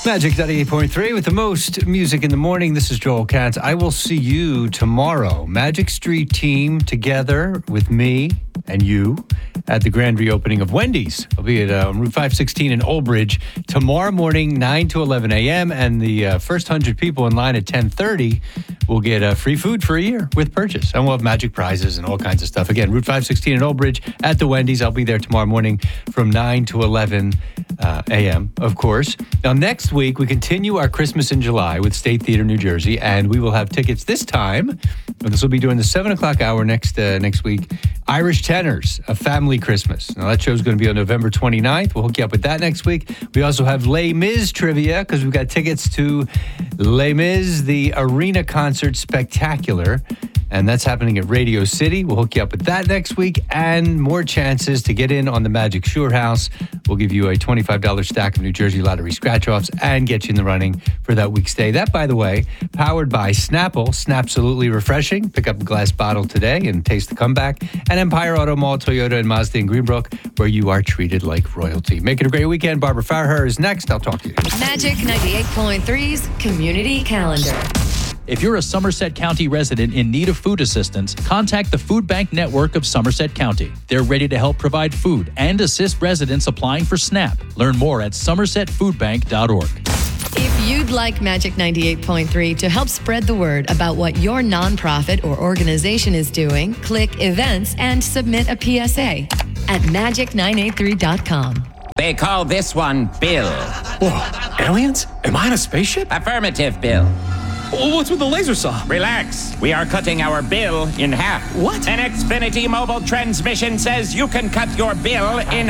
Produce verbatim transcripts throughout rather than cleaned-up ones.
Magic ninety-eight point three with the most music in the morning. This is Joel Katz. I will see you tomorrow. Magic Street team together with me and you at the grand reopening of Wendy's. I'll be at uh, Route five sixteen in Old Bridge tomorrow morning, nine to eleven a.m. And the uh, first one hundred people in line at ten thirty will get uh, free food for a year with purchase. And we'll have magic prizes and all kinds of stuff. Again, Route five sixteen in Old Bridge at the Wendy's. I'll be there tomorrow morning from nine to eleven uh, a.m., of course. Now, next week, we continue our Christmas in July with State Theater, New Jersey, and we will have tickets this time. This will be during the seven o'clock hour next uh, next week. Irish Tenors, A Family Christmas. Now, that show's going to be on November twenty-ninth. We'll hook you up with that next week. We also have Les Mis trivia because we've got tickets to Les Mis, the Arena Concert Spectacular. And that's happening at Radio City. We'll hook you up with that next week and more chances to get in on the Magic Sure House. We'll give you a twenty-five dollars stack of New Jersey Lottery scratch-offs and get you in the running for that week's stay. That, by the way, powered by Snapple. Snapsolutely refreshing. Pick up a glass bottle today and taste the comeback. And Empire Auto Mall, Toyota, and Mazda in Greenbrook, where you are treated like royalty. Make it a great weekend. Barbara Farher is next. I'll talk to you. Magic ninety-eight point three's Community Calendar. If you're a Somerset County resident in need of food assistance, contact the Food Bank Network of Somerset County. They're ready to help provide food and assist residents applying for SNAP. Learn more at somerset food bank dot org. If you'd like Magic ninety-eight point three to help spread the word about what your nonprofit or organization is doing, click Events and submit a P S A at magic nine eight three dot com. They call this one Bill. Whoa, aliens? Am I in a spaceship? Affirmative, Bill. Well, what's with the laser saw? Relax. We are cutting our bill in half. What? An Xfinity mobile transmission says you can cut your bill in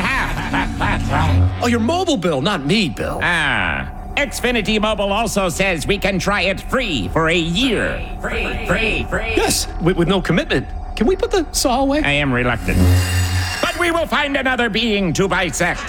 half. Oh, your mobile bill, not me, Bill. Ah. Xfinity Mobile also says we can try it free for a year. Free, free, free. Yes, with, with no commitment. Can we put the saw away? I am reluctant. But we will find another being to bisect.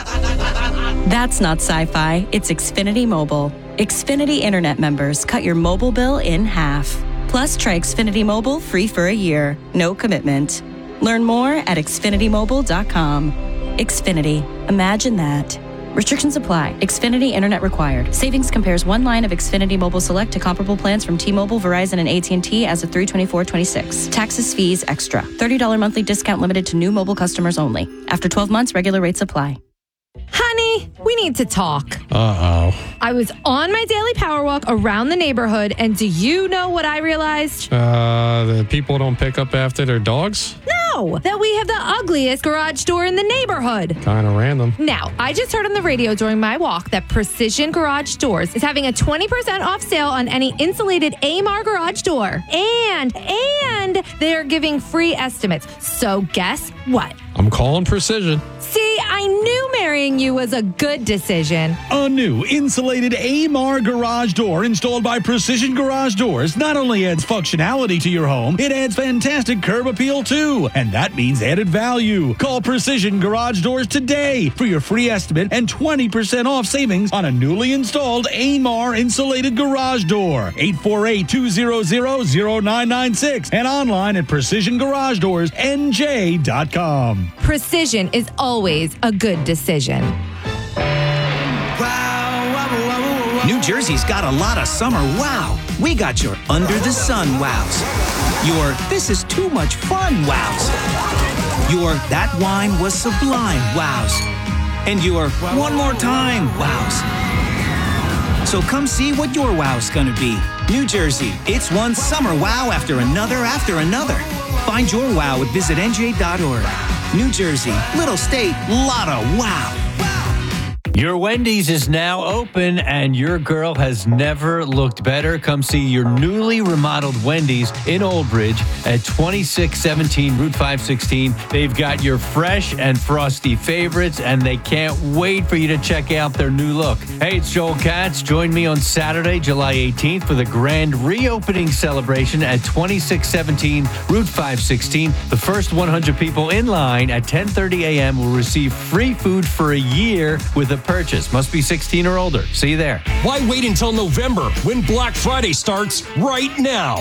That's not sci-fi. It's Xfinity Mobile. Xfinity Internet members cut your mobile bill in half. Plus, try Xfinity Mobile free for a year. No commitment. Learn more at xfinity mobile dot com. Xfinity. Imagine that. Restrictions apply. Xfinity Internet required. Savings compares one line of Xfinity Mobile Select to comparable plans from T-Mobile, Verizon, and A T and T as of three twenty-four twenty-six. Taxes, fees, extra. thirty dollars monthly discount limited to new mobile customers only. After twelve months, regular rates apply. Honey, we need to talk. Uh-oh. I was on my daily power walk around the neighborhood, and do you know what I realized? Uh, the people don't pick up after their dogs? No, that we have the ugliest garage door in the neighborhood. Kind of random. Now, I just heard on the radio during my walk that Precision Garage Doors is having a twenty percent off sale on any insulated A M R garage door. And, and they're giving free estimates. So guess what? I'm calling Precision. See, I knew marrying you was a good decision. A new insulated A M R garage door installed by Precision Garage Doors not only adds functionality to your home, it adds fantastic curb appeal too. And that means added value. Call Precision Garage Doors today for your free estimate and twenty percent off savings on a newly installed A M R insulated garage door. eight four eight, two zero zero, zero nine nine six and online at precision garage doors n j dot com. Precision is always a good decision. New Jersey's got a lot of summer wow. We got your under the sun wows. Your this is too much fun wows. Your that wine was sublime wows. And your one more time wows. So come see what your wow's gonna be. New Jersey, it's one summer wow after another after another. Find your wow at visit n j dot org. New Jersey, little state, lot of wow. Your Wendy's is now open, and your girl has never looked better. Come see your newly remodeled Wendy's in Old Bridge at twenty-six seventeen Route five sixteen. They've got your fresh and frosty favorites, and they can't wait for you to check out their new look. Hey, it's Joel Katz. Join me on Saturday, July eighteenth for the grand reopening celebration at twenty-six seventeen Route five sixteen. The first one hundred people in line at ten thirty a.m. will receive free food for a year with a purchase. Must be sixteen or older. See you there. Why wait until November when Black Friday starts right now?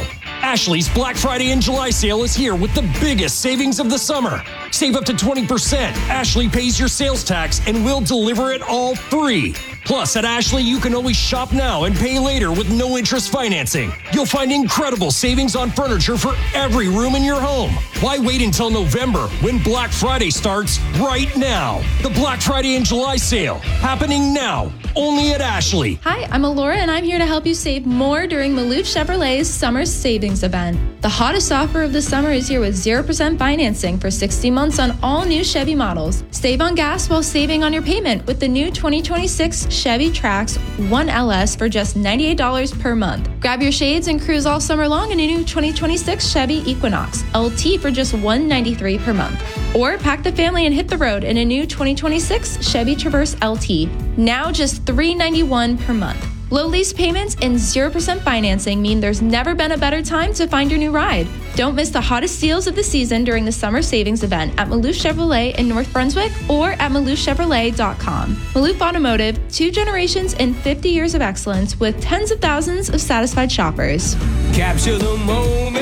Ashley's Black Friday and July sale is here with the biggest savings of the summer. Save up to twenty percent. Ashley pays your sales tax and will deliver it all free. Plus, at Ashley, you can always shop now and pay later with no interest financing. You'll find incredible savings on furniture for every room in your home. Why wait until November when Black Friday starts right now? The Black Friday and July sale happening now, only at Ashley. Hi, I'm Alora, and I'm here to help you save more during Maloof Chevrolet's Summer Savings Event. The hottest offer of the summer is here with zero percent financing for sixty months on all new Chevy models. Save on gas while saving on your payment with the new twenty twenty-six Chevy Trax one L S for just ninety-eight dollars per month. Grab your shades and cruise all summer long in a new twenty twenty-six Chevy Equinox L T for just one hundred ninety-three dollars per month. Or pack the family and hit the road in a new twenty twenty-six Chevy Traverse L T, now just three hundred ninety-one dollars per month. Low lease payments and zero percent financing mean there's never been a better time to find your new ride. Don't miss the hottest deals of the season during the summer savings event at Maloof Chevrolet in North Brunswick or at maloof chevrolet dot com. Maloof Automotive, two generations and fifty years of excellence with tens of thousands of satisfied shoppers. Capture the moment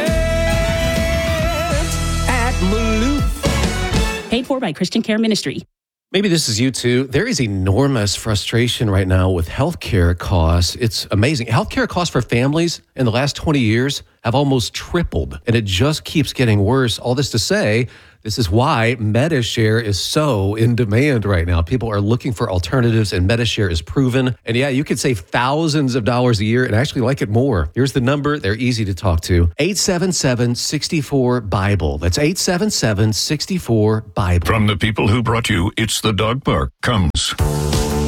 at Maloof. Paid for by Christian Care Ministry. Maybe this is you too. There is enormous frustration right now with healthcare costs. It's amazing. Healthcare costs for families in the last twenty years have almost tripled, and it just keeps getting worse. All this to say, this is why Medi-Share is so in demand right now. People are looking for alternatives, and Medi-Share is proven. And yeah, you could save thousands of dollars a year and actually like it more. Here's the number. They're easy to talk to. eight seven seven, six four, BIBLE. That's eight seven seven, six four, BIBLE. From the people who brought you It's the Dog Park comes